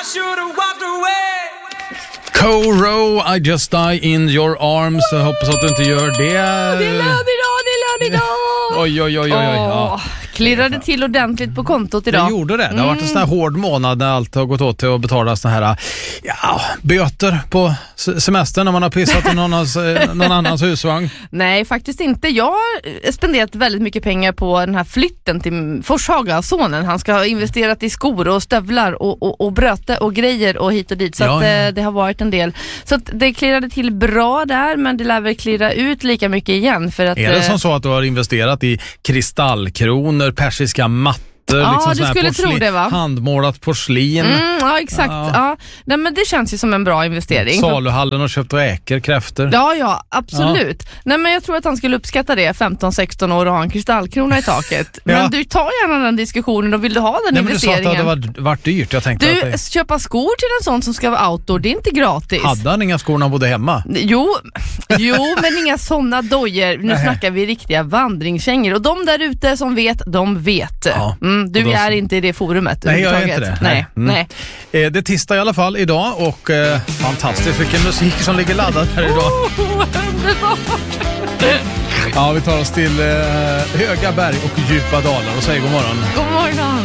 Co-row, I just die in your arms. Jag hoppas att du inte gör det. Det är lön idag. Oj. Ja. Klirrade till ordentligt på kontot idag. Det gjorde det. Det har varit en sån här hård månad när allt har gått åt till att betala såna här böter på semestern när man har pissat i någon annans husvagn. Nej, faktiskt inte. Jag har spenderat väldigt mycket pengar på den här flytten till Forshaga, sonen. Han ska ha investerat i skor och stövlar och bröte och grejer och hit och dit. Så att det har varit en del. Så att det klirrade till bra där, men det lär väl klirra ut lika mycket igen. För att, är det som så att du har investerat i kristallkronor, persiska mattor? Ja, liksom du skulle tro det, va? Handmålat porslin. Ja, exakt. Ja. Nej, men det känns ju som en bra investering. Saluhallen och köpt och äker kräfter. Ja, absolut. Ja. Nej, men jag tror att han skulle uppskatta det 15-16 år och ha en kristallkrona i taket. Men du tar gärna den diskussionen och vill du ha den investeringen. Men du sa att det hade varit dyrt. Jag tänkte köpa skor till en sån som ska vara outdoor, det är inte gratis. Hade han inga skor när han bodde hemma? Jo, men inga såna dojor. Nu snackar vi riktiga vandringskängor. Och de där ute som vet, de vet. Ja. Du är inte i det forumet. Nej, jag är inte det. Nej. Det är tisdag i alla fall idag och fantastiskt vilken musik som ligger laddad här idag. Ja, vi tar oss till höga berg och djupa dalar och säger god morgon. God morgon.